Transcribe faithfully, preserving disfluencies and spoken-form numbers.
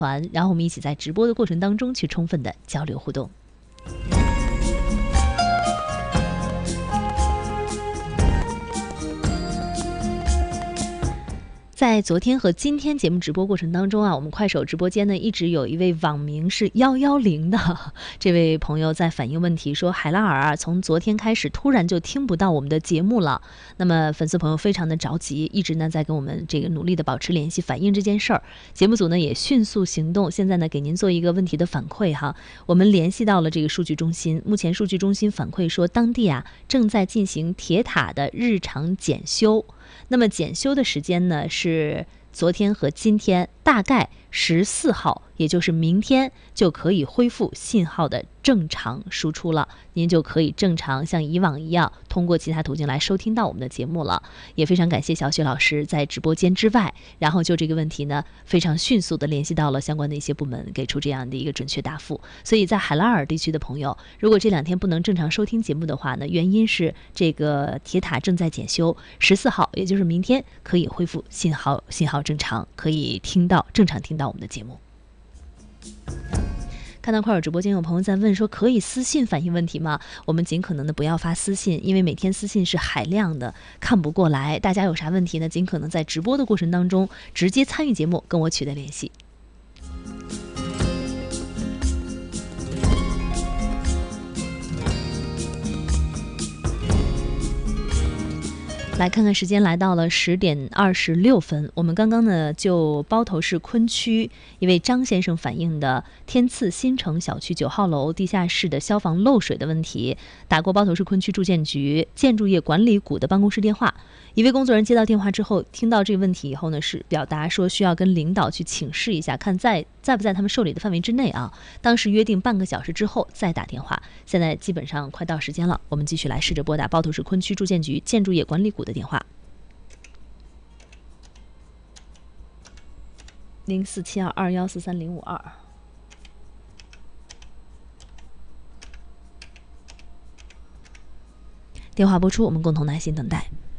团，然后我们一起在直播的过程当中去充分的交流互动。在昨天和今天节目直播过程当中啊，我们快手直播间呢一直有一位网名是幺幺零的这位朋友在反映问题，说海拉尔啊，从昨天开始突然就听不到我们的节目了。那么粉丝朋友非常的着急，一直呢在跟我们这个努力的保持联系，反映这件事儿。节目组呢也迅速行动，现在呢给您做一个问题的反馈哈。我们联系到了这个数据中心，目前数据中心反馈说，当地啊正在进行铁塔的日常检修。那么检修的时间呢是昨天和今天，大概十四号，也就是明天就可以恢复信号的正常输出了，您就可以正常像以往一样通过其他途径来收听到我们的节目了。也非常感谢小雪老师在直播间之外，然后就这个问题呢非常迅速的联系到了相关的一些部门，给出这样的一个准确答复。所以在海拉尔地区的朋友，如果这两天不能正常收听节目的话呢，原因是这个铁塔正在检修，十四号也就是明天可以恢复信号信号正常，可以听到正常听到我们的节目。看到快手直播间有朋友在问说，可以私信反映问题吗？我们尽可能的不要发私信，因为每天私信是海量的，看不过来。大家有啥问题呢？尽可能在直播的过程当中直接参与节目，跟我取得联系。来看看时间，来到了十点二十六分。我们刚刚呢就包头市昆区一位张先生反映的天赐新城小区九号楼地下室的消防漏水的问题，打过包头市昆区住建局建筑业管理股的办公室电话。一位工作人员接到电话之后，听到这个问题以后呢，是表达说需要跟领导去请示一下，看在在不在他们受理的范围之内啊。当时约定半个小时之后再打电话，现在基本上快到时间了，我们继续来试着拨打包头市昆区住建局建筑业管理股的电话。零四七二二幺四三零五二，电话拨出，我们共同耐心等待。